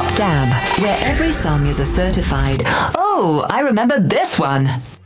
Dab, where every song is a certified, "Oh, I remember this one."